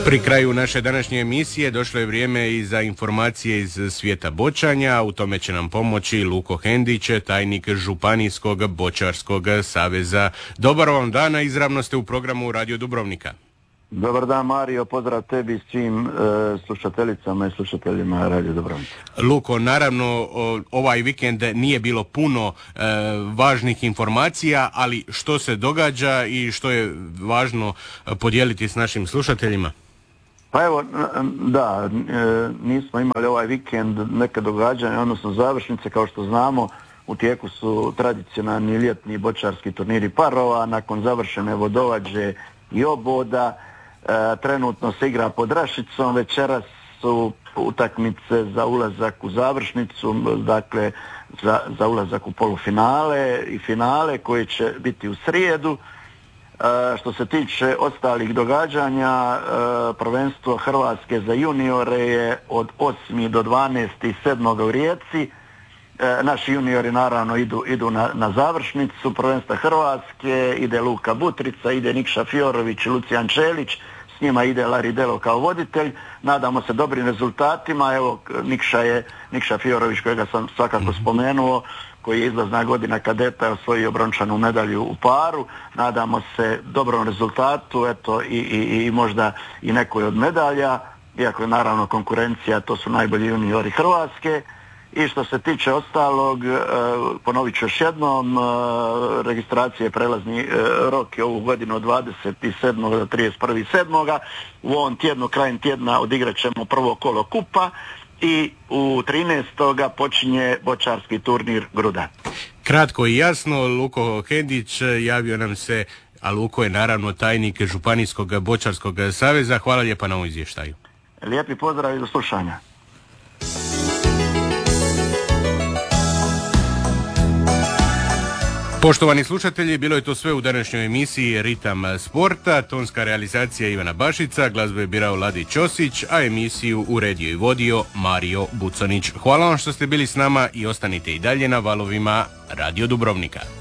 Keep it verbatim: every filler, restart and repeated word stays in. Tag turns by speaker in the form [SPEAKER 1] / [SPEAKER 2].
[SPEAKER 1] Pri kraju naše današnje emisije došlo je vrijeme i za informacije iz svijeta bočanja. U tome će nam pomoći Luko Hendić, tajnik Županijskog bočarskog saveza. Dobar vam dan, izravno ste u programu Radio Dubrovnika.
[SPEAKER 2] Dobar dan, Mario, pozdrav tebi i svim e, slušateljicama i slušateljima Radio Dubrovnika.
[SPEAKER 1] Luko, naravno o, ovaj vikend nije bilo puno e, važnih informacija, ali što se događa i što je važno podijeliti s našim slušateljima?
[SPEAKER 2] Pa evo, da, nismo imali ovaj vikend neke događanja, odnosno završnice, kao što znamo, u tijeku su tradicionalni ljetni bočarski turniri parova, nakon završene vodovađe i oboda, trenutno se igra pod Rašicom, večeras su utakmice za ulazak u završnicu, dakle za, za ulazak u polufinale i finale koji će biti u srijedu. E, što se tiče ostalih događanja, e, prvenstvo Hrvatske za juniore je od osmog do dvanaestog sedmog u Rijeci. E, naši juniori naravno idu, idu na, na završnicu prvenstva Hrvatske, ide Luka Butrica, ide Nikša Fjorović i Lucijan Čelić, s njima ide Laridelo kao voditelj. Nadamo se dobrim rezultatima. Evo, Nikša je Nikša Fjorović, kojega sam svakako spomenuo, koji je izlazna godina kadeta, osvojio brončanu medalju u paru. Nadamo se dobrom rezultatu, eto i, i, i možda i nekoj od medalja, iako je naravno konkurencija, to su najbolji juniori Hrvatske. I što se tiče ostalog, e, ponovit ću još jednom, e, registracije prelazni e, rok je ovu godinu od dvadeset sedmog do trideset prvog sedmog U ovom tjednu, krajem tjedna, odigrat ćemo prvo kolo kupa i u trinaestog počinje bočarski turnir Gruda.
[SPEAKER 1] Kratko i jasno, Luko Hendić javio nam se, a Luko je naravno tajnik Županijskog bočarskog saveza. Hvala lijepa na ovom izvještaju.
[SPEAKER 2] Lijepi pozdrav i do slušanja.
[SPEAKER 1] Poštovani slušatelji, bilo je to sve u današnjoj emisiji Ritam sporta, tonska realizacija Ivana Bašica, glazbu je birao Ladi Ćosić, a emisiju uredio i vodio Mario Bucanić. Hvala vam što ste bili s nama i ostanite i dalje na valovima Radio Dubrovnika.